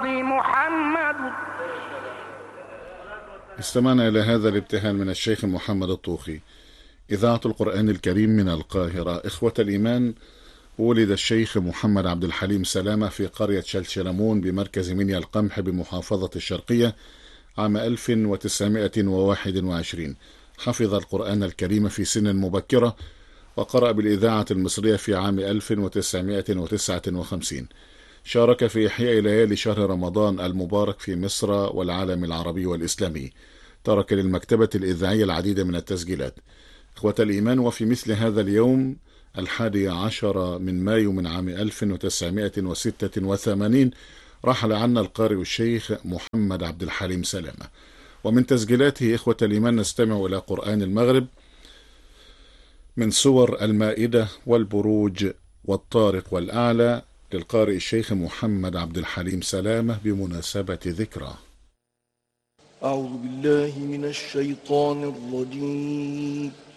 الماضي محمد. استمعنا إلى هذا الابتهال من الشيخ محمد الطوخي. إذاعة القرآن الكريم من القاهرة. إخوة الإيمان، ولد الشيخ محمد عبد الحليم سلامة في قرية شلشلمون بمركز منيا القمح بمحافظة الشرقية عام 1921. حفظ القرآن الكريم في سن مبكرة، وقرأ بالإذاعة المصرية في عام 1959. شارك في إحياء ليالي شهر رمضان المبارك في مصر والعالم العربي والإسلامي. ترك للمكتبة الإذاعية العديد من التسجيلات. إخوة الإيمان، وفي مثل هذا اليوم 11 من مايو من عام 1986 رحل عنا القارئ الشيخ محمد عبد الحليم سلامة. ومن تسجيلاته إخوة الإيمان نستمع إلى قرآن المغرب من سور المائدة والبروج والطارق والأعلى للقارئ الشيخ محمد عبد الحليم سلامة بمناسبة ذكرى. أعوذ بالله من الشيطان الرجيم.